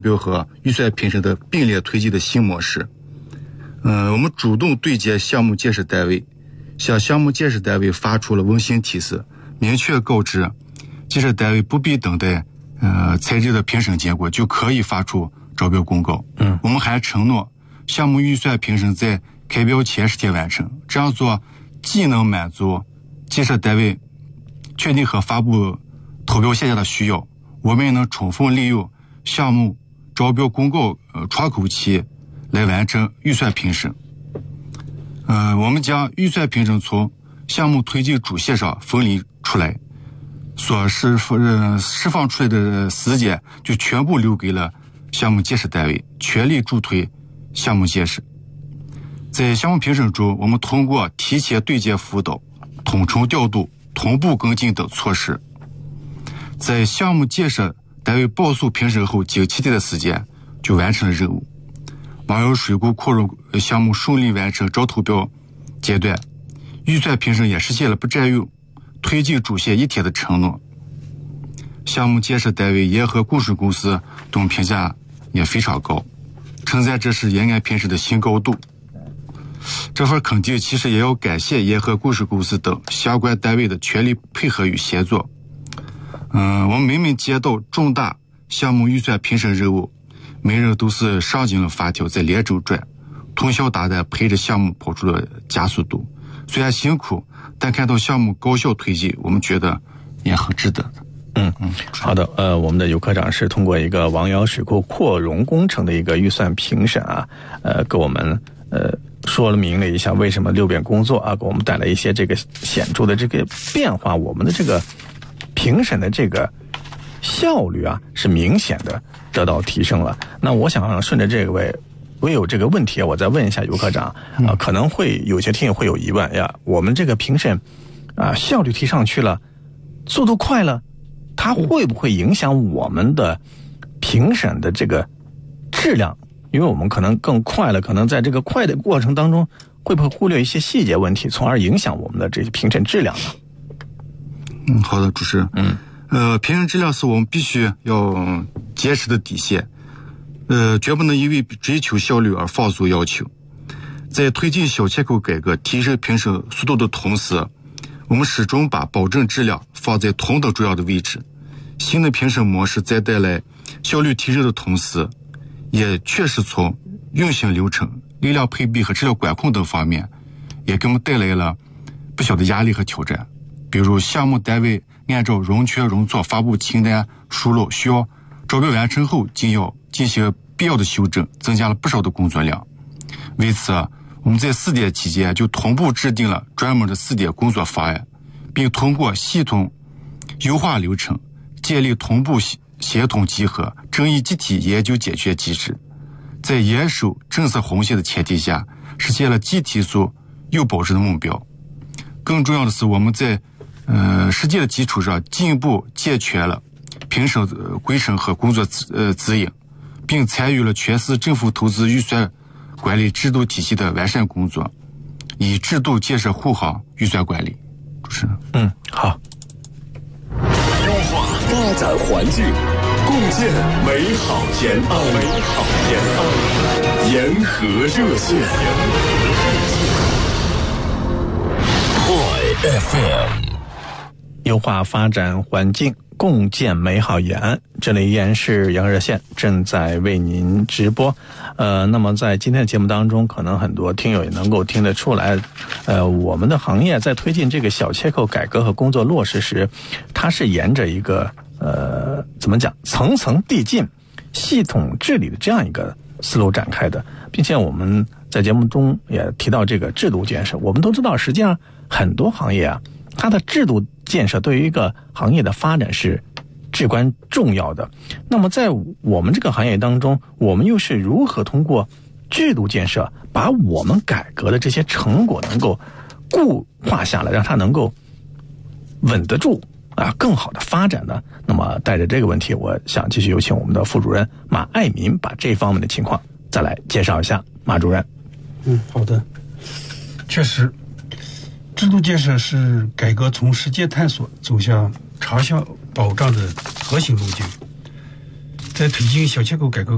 标和预算评审的并列推进的新模式。我们主动对接项目建设单位，向项目建设单位发出了温馨提示，明确告知建设单位不必等待财政的评审结果就可以发出招标公告。我们还承诺项目预算评审在开标前10天完成，这样做既能满足建设单位确定和发布投标线下的需要，我们也能充分利用项目招标公告窗口期来完成预算评审。我们将预算评审从项目推进主线上分离出来，所释放出来的时间就全部留给了项目建设单位，全力助推项目建设。在项目评审中，我们通过提前对接辅导、统筹调度、同步跟进等措施，在项目建设单位报诉评审后仅7天的时间就完成了任务。王窑水库扩容项目顺利完成招投标阶段，预算评审也实现了不占用推进主线1天的承诺。项目建设单位沿河供水公司等评价也非常高，称赞这是沿岸评审的新高度。这份肯定其实也要感谢沿河供水公司等相关单位的全力配合与协作。我们每每接到重大项目预算评审任务，每人都是上紧了发条在连轴转，通宵达旦陪着项目跑出了加速度。虽然辛苦，但看到项目高效推进，我们觉得也很值得的。 好的，我们的尤科长是通过一个王窑水库扩容工程的一个预算评审啊，给我们说明了一下为什么6变工作啊，给我们带来一些这个显著的这个变化，我们的这个评审的这个效率啊是明显的得到提升了。那我想顺着这位我有这个问题，我再问一下尤科长可能会有些听友会有疑问呀，我们这个评审效率提上去了，速度快了，它会不会影响我们的评审的这个质量？因为我们可能更快了，可能在这个快的过程当中会不会忽略一些细节问题，从而影响我们的这些评审质量呢？ 好的，主持人。评审质量是我们必须要坚持的底线，绝不能因为追求效率而放松要求。在推进小切口改革、提升评审速度的同时，我们始终把保证质量放在同等重要的位置。新的评审模式在带来效率提升的同时，也确实从运行流程、力量配比和质量管控等方面，也给我们带来了不小的压力和挑战。比如项目单位按照容缺容错发布清单疏漏，需要招标完成后仅要进行必要的修正，增加了不少的工作量。为此，我们在4点期间就同步制定了专门的4点工作方案，并通过系统优化流程，建立同步协同集合、争议集体研究解决机制，在严守政策红线的前提下，实现了集体素又保质的目标。更重要的是，我们在实践的基础上进一步健全了评审规程和工作指引，并参与了全市政府投资预算管理制度体系的完善工作，以制度建设护航预算管理。主持人。 好。 优化发展环境，共建美好延安。沿河热线。FM。 优化发展环境，共建美好延安。这里依然是阳热线正在为您直播。那么在今天的节目当中，可能很多听友也能够听得出来，我们的行业在推进这个小切口改革和工作落实时，它是沿着一个怎么讲，层层递进、系统治理的这样一个思路展开的，并且我们在节目中也提到这个制度建设。我们都知道，实际上很多行业啊，它的制度建设对于一个行业的发展是至关重要的。那么在我们这个行业当中，我们又是如何通过制度建设把我们改革的这些成果能够固化下来，让它能够稳得住更好的发展呢？那么带着这个问题，我想继续有请我们的副主任马爱民把这方面的情况再来介绍一下。马主任。 好的。确实，制度建设是改革从实践探索走向长效保障的核心路径。在推进小切口改革